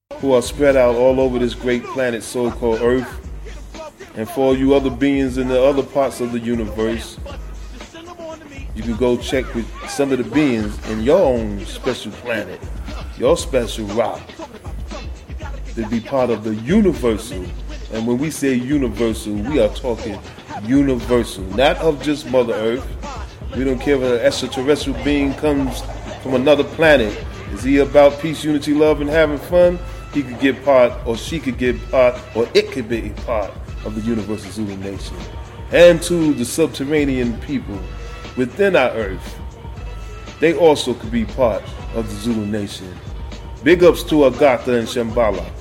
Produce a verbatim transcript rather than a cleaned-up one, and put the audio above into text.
who are spread out all over this great planet so-called Earth, and for all you other beings in the other parts of the universe, you can go check with some of the beings in your own special planet, your special rock, to be part of the universal. And when we say universal, we are talking universal, not of just Mother Earth. We don't care if an extraterrestrial being comes from another planet. Is he about peace, unity, love, and having fun? He could get part, or she could get part, or it could be a part of the Universal Zulu Nation. And to the subterranean people within our Earth, they also could be part of the Zulu Nation. Big ups to Agatha and Shambhala.